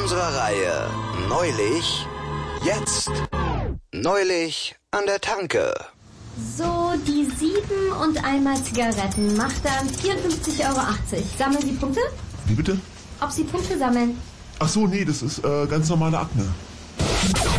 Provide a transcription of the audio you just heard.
unserer Reihe Neulich, jetzt. Neulich an der Tanke. So, die 7 und einmal Zigaretten macht dann 54,80 €. Sammeln Sie Punkte? Wie bitte? Ob Sie Punkte sammeln? Ach so, nee, das ist ganz normale Akne.